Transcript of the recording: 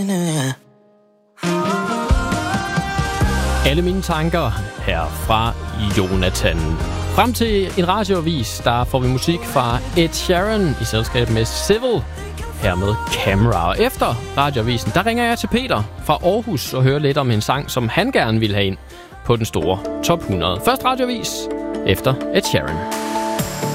Alle mine tanker her fra Jonathan. Frem til en radioavis, der får vi musik fra Ed Sheeran i selskab med Civil, her med Camera. Og efter radioavisen, der ringer jeg til Peter fra Aarhus og hører lidt om en sang, som han gerne vil have ind på den store top 100. Først radioavis, efter Ed Sheeran.